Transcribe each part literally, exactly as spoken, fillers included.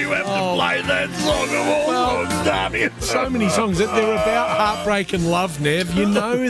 you have to play that song of all Well, songs, don't you? So many songs that they're about heartbreak and love, Nev. You know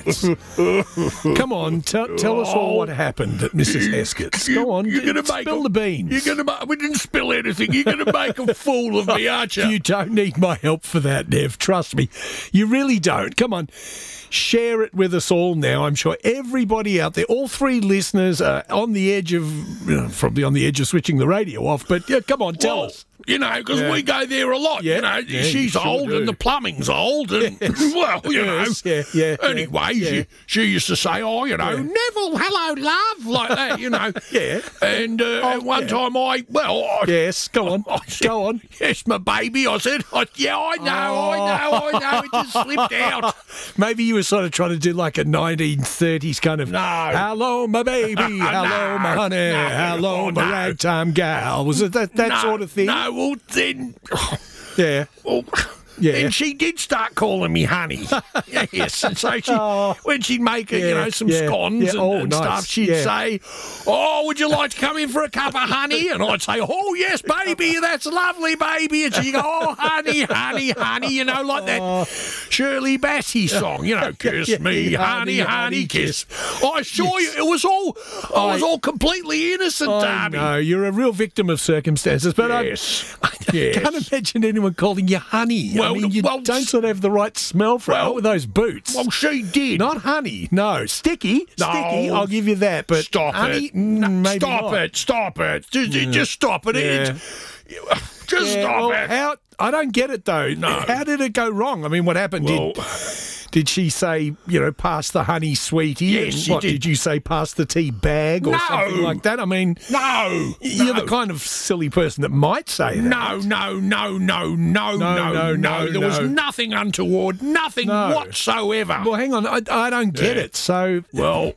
that. Come on, t- tell us all what happened at Missus Heskett's. Go on, You're gonna spill make the a- beans. You're gonna. ma- We didn't spill anything. You're gonna make a fool of me, aren't you? You don't need my help for that, Nev. Trust me. You really don't. Come on. Share it with us all now. I'm sure everybody out there, all three listeners are on the edge of, you know, probably on the edge of switching the radio off. But yeah, come on, tell Well, us. You know, because Yeah. we go there a lot. Yeah. You know, Yeah, she's you sure old do. and the plumbing's old, and well, you Yes, know. yeah, yeah, Anyway, yeah. She, she used to say, "Oh, you know, Yeah. Neville, hello, love," like that. You know. Yeah. And uh, Oh, at one yeah. time, I well, I, Yes, go on. I said, Go on. Yes, my baby. I said, I, "Yeah, I know, I know, I know." It just slipped out. Maybe you were sort of trying to do like a nineteen thirties kind of, No. hello, my baby, hello, my honey, No. hello, my No. ragtime gal. Was it that, that no, sort of thing? No, well then. Yeah. Well, Yeah. then she did start calling me honey. Yes, and so she, Oh. when she'd make her, you Yeah, know, some yeah, scones yeah. and, Oh, and nice. stuff, she'd Yeah. say, "Oh, would you like to come in for a cup of honey?" And I'd say, "Oh, yes, baby, that's lovely, baby." And she'd go, "Oh, honey, honey, honey," you know, like that Shirley Bassey song, you know, "Kiss yeah, me, yeah, honey, honey, honey, kiss." kiss." I assure you, it was all, I was I- all completely innocent, I Darby. know, you're a real victim of circumstances, but Yes. I, I Yes. can't imagine anyone calling you honey. I Well, mean, you well, don't sort of have the right smell for well, it with those boots. Well, she did. Not honey, no. Sticky, No. sticky, I'll give you that, but Stop honey, it. mm, No, maybe stop not. it. Stop it. Just, just stop it. Yeah. It- Just Yeah, stop well, it. How, I don't get it, though. No. How did it go wrong? I mean, what happened? Well- did, did she say, you know, pass the honey, sweetie? Yes, And she what, did. did you say pass the tea bag or No. something like that? I mean, No. you're no. the kind of silly person that might say that. No, no, no, no, no, no, no, no, no, There was no. nothing untoward, nothing No. whatsoever. Well, hang on. I, I don't get Yeah. it. So, Well,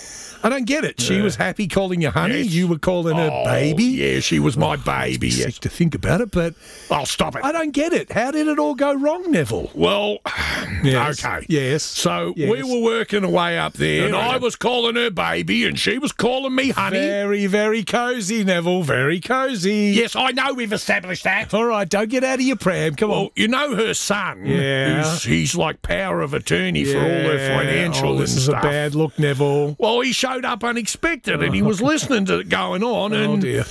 I don't get it. She was happy calling you honey. Yes. You were calling her oh, baby. Yeah, she was my baby. Sick Yes. to think about it, but I'll stop it. I don't get it. How did it all go wrong, Neville? Well, Yes. okay. Yes. So Yes. we were working away up there, and no, I no. was calling her baby, and she was calling me honey. Very, very cosy, Neville. Very cosy. Yes, I know we've established that. All right, don't get out of your pram. Come on. Well, you know her son. Yeah. who's- he's like power of attorney for all her Yeah. financial Oh, this and is stuff. a bad look, Neville. Well, he showed up unexpected, and he was listening to it going on, Oh and dear.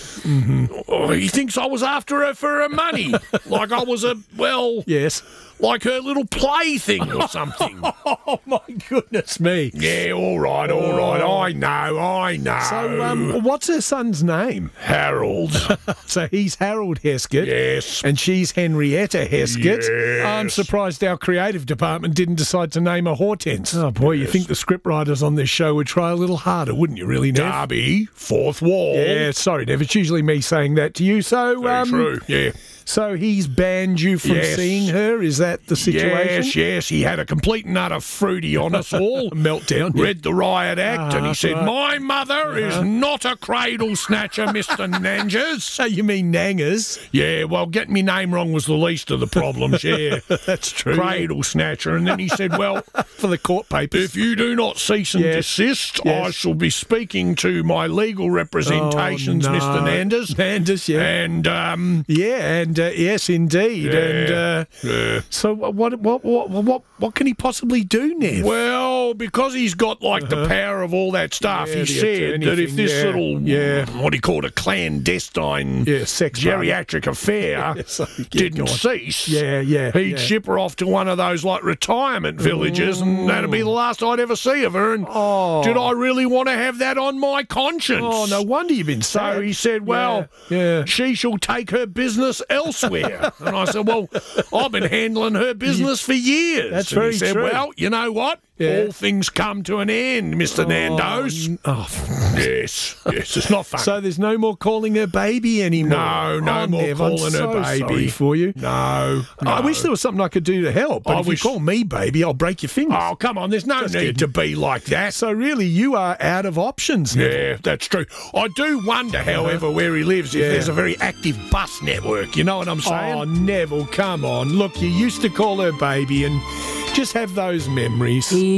oh, he thinks I was after her for her money, like I was a well, Yes. like her little plaything or something. Oh my goodness me. Yeah, all right, all right. I know, I know. So, um, what's her son's name? Harold. So he's Harold Heskett. Yes. And she's Henrietta Heskett. Yes. I'm surprised our creative department didn't decide to name her Hortense. Oh boy, you think the scriptwriters on this show would try a little harder, wouldn't you, really, Nev? Darby, fourth wall. Yeah, sorry, Nev. It's usually me saying that to you. So, Very um, true. Yeah. so he's banned you from Yes. seeing her. Is that the situation? Yes, yes. He had a complete and utter fruity on us all. A meltdown. yeah. Read the riot act, and Ah, he said, right. "My mother is not a cradle snatcher, Mister Nanges." So you mean Nangers? Yeah, well, getting me name wrong was the least of the problems, yeah. That's true. Cradle snatcher. And then he said, "Well, For the court papers. if you do not cease and Yes. desist, Yes. I shall be speaking to my legal representations, Oh, no. Mister Nandes." Nanders, yeah. And, um, Yeah, and uh, yes, indeed. Yeah, and uh, yeah. so, what, what, what, what, what can he possibly do, Nev? Well, because he's got like the power of all that stuff, Uh-huh. Yeah, he the said attorney that if thing, this yeah, little, yeah. what do you call it, a clandestine Yeah, sex party. geriatric affair Yeah, so- yeah, didn't go on. cease, Yeah, yeah, he'd yeah. ship her off to one of those like retirement villages, and that'd be the last I'd ever see of her. And Oh. did I really want to have that on my conscience? Oh, no wonder you've been So sad. he said, well, Yeah, yeah. she shall take her business elsewhere. And I said, well, I've been handling her business for years. That's and very he said, true. well, you know what? Yeah. All things come to an end, Mister Nandos. Oh, Yes, yes, it's not fun. so there's no more calling her baby anymore. No, no oh, more Nev, I'm calling her so baby. Sorry for you. no, I no. wish there was something I could do to help. But I if wish- you call me baby, I'll break your fingers. Oh, come on, there's no Just need kidding. to be like that. So really, you are out of options now. Yeah, that's true. I do wonder, however, where he lives, if Yeah. there's a very active bus network. You know what I'm saying? Oh, Neville, come on. Look, you used to call her baby and just have those memories.